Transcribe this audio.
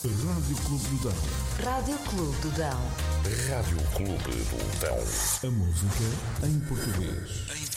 Rádio Clube do Dão. Rádio Clube do Dão. Rádio Clube do Dão. A música em português.